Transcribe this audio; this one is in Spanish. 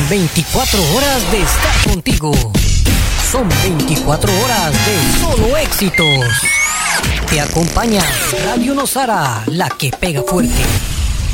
24 horas de estar contigo. Son 24 horas de solo éxitos. Te acompaña Radio Nosara, la que pega fuerte.